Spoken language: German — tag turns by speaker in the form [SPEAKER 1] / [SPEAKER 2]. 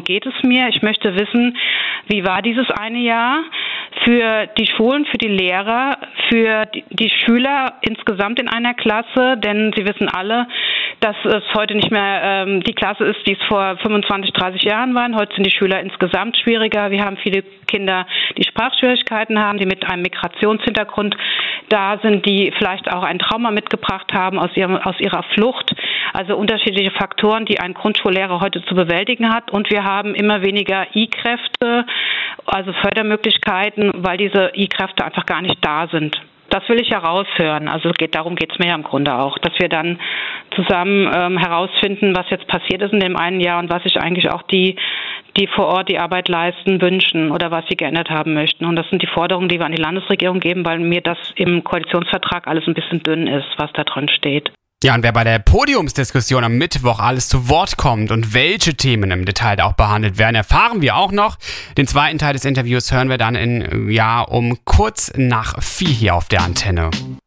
[SPEAKER 1] geht es mir. Ich möchte wissen, wie war dieses eine Jahr für die Schulen, für die Lehrer, für die Schüler insgesamt in einer Klasse, denn Sie wissen alle, dass es heute nicht mehr die Klasse ist, die es vor 25, 30 Jahren waren. Heute sind die Schüler insgesamt schwieriger. Wir haben viele Kinder, die Sprachschwierigkeiten haben, die mit einem Migrationshintergrund da sind, die vielleicht auch ein Trauma mitgebracht haben aus ihrer Flucht. Also unterschiedliche Faktoren, die ein Grundschullehrer heute zu bewältigen hat. Und wir haben immer weniger I-Kräfte, also Fördermöglichkeiten, weil diese I-Kräfte einfach gar nicht da sind. Das will ich heraushören. Also darum geht es mir ja im Grunde auch, dass wir dann zusammen herausfinden, was jetzt passiert ist in dem einen Jahr und was sich eigentlich auch die vor Ort die Arbeit leisten, wünschen oder was sie geändert haben möchten. Und das sind die Forderungen, die wir an die Landesregierung geben, weil mir das im Koalitionsvertrag alles ein bisschen dünn ist, was da drin steht.
[SPEAKER 2] Ja, und wer bei der Podiumsdiskussion am Mittwoch alles zu Wort kommt und welche Themen im Detail auch behandelt werden, erfahren wir auch noch. Den zweiten Teil des Interviews hören wir dann um kurz nach 4 hier auf der Antenne.